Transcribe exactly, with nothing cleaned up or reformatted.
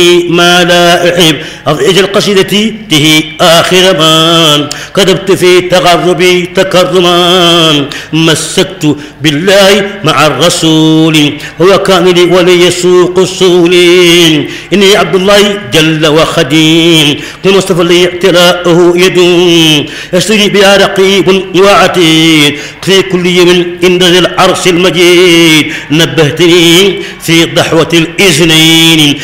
ما لا أحب أجل قصيدتي به آخر ما كتبت في تغربي تكرما مسكت بالله مع الرسول هو كامل ولي يسوق السول إني عبد الله جل وخديم لمصطفى لي اعتلاؤه يدوم يسري بها رقيب وعتيد في كل يوم عند ذي العرش المجيد نبهتني في ضحوة الإذنين